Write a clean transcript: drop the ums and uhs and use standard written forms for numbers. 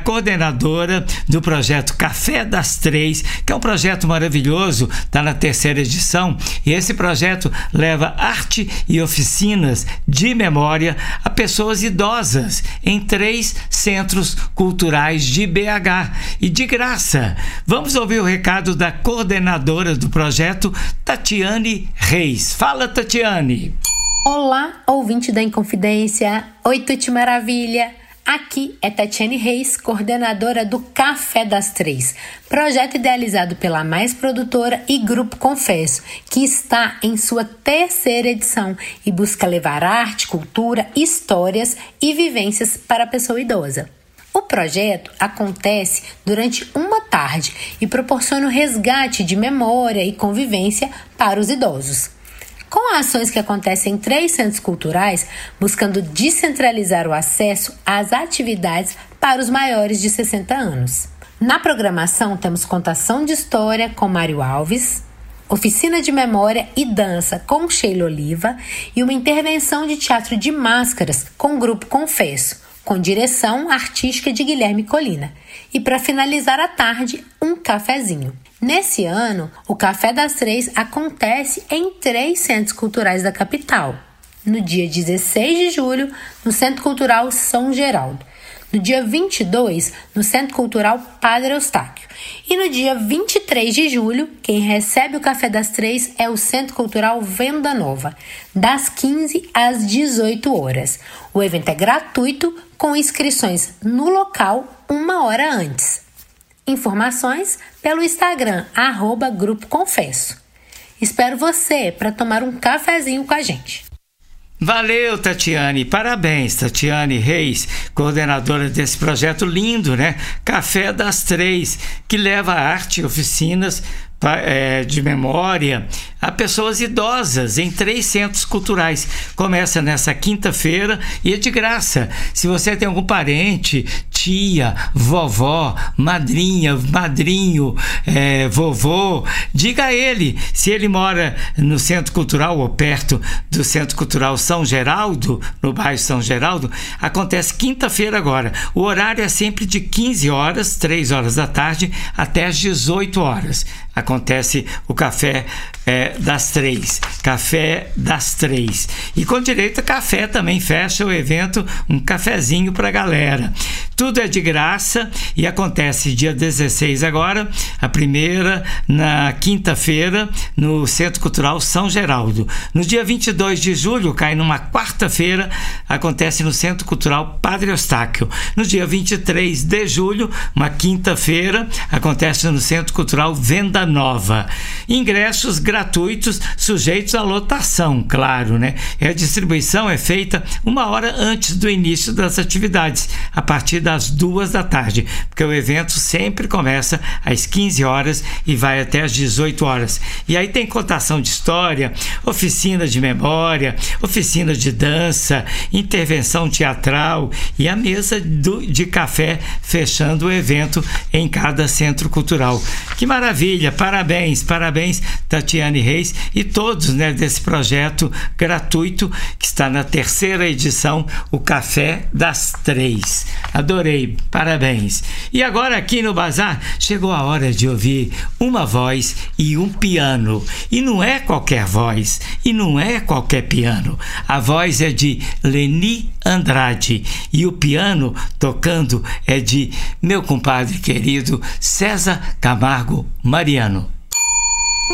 coordenadora do projeto Café das Três, que é um projeto maravilhoso, está na 3ª edição, e esse projeto leva arte e oficinas de memória a pessoas idosas em 3 centros culturais de BH, e de graça. Vamos ouvir o recado da coordenadora do projeto, Tatiane Reis. Fala, Tatiane! Olá, ouvinte da Inconfidência. Oi, Tuti Maravilha. Aqui é Tatiane Reis, coordenadora do Café das Três, projeto idealizado pela Mais Produtora e Grupo Confesso, que está em sua 3ª edição e busca levar arte, cultura, histórias e vivências para a pessoa idosa. O projeto acontece durante uma tarde e proporciona o resgate de memória e convivência para os idosos. Com ações que acontecem em 3 centros culturais, buscando descentralizar o acesso às atividades para os maiores de 60 anos. Na programação temos contação de história com Mário Alves, oficina de memória e dança com Sheila Oliva e uma intervenção de teatro de máscaras com o Grupo Confesso, com direção artística de Guilherme Colina. E para finalizar a tarde, um cafezinho. Nesse ano, o Café das Três acontece em 3 centros culturais da capital. No dia 16 de julho, no Centro Cultural São Geraldo. No dia 22, no Centro Cultural Padre Eustáquio. E no dia 23 de julho, quem recebe o Café das Três é o Centro Cultural Venda Nova, das 15 às 18 horas. O evento é gratuito, com inscrições no local 1 hora antes. Informações pelo Instagram, @Grupo Confesso. Espero você para tomar um cafezinho com a gente. Valeu, Tatiane. Parabéns, Tatiane Reis, coordenadora desse projeto lindo, né? Café das Três, que leva arte e oficinas de memória a pessoas idosas em 3 centros culturais. Começa nessa quinta-feira e é de graça. Se você tem algum parente, tia, vovó, madrinha, madrinho, vovô, diga a ele. Se ele mora no Centro Cultural ou perto do Centro Cultural São Geraldo, no bairro São Geraldo, acontece quinta-feira agora. O horário é sempre de 15 horas, 3 horas da tarde, até às 18 horas. Acontece o Café das Três. Café das Três. E com direito a café também fecha o evento, um cafezinho para a galera. Tudo é de graça e acontece dia 16 agora, a primeira na quinta-feira, no Centro Cultural São Geraldo. No dia 22 de julho, cai numa quarta-feira, acontece no Centro Cultural Padre Eustáquio. No dia 23 de julho, uma quinta-feira, acontece no Centro Cultural Venda Nova. Ingressos gratuitos, sujeitos à lotação, claro, né? A distribuição é feita 1 hora antes do início das atividades, a partir das 2 da tarde, porque o evento sempre começa às 15 horas e vai até às 18 horas. E aí tem contação de história, oficina de memória, oficina de dança, intervenção teatral e a mesa de café fechando o evento em cada centro cultural. Que maravilha! Parabéns, parabéns, Tatiane Reis e todos, né, desse projeto gratuito que está na 3ª edição, o Café das Três. Adorei, parabéns. E agora aqui no Bazar chegou a hora de ouvir uma voz e um piano. E não é qualquer voz, e não é qualquer piano. A voz é de Leni Andrade e o piano tocando é de meu compadre querido César Camargo Mariano.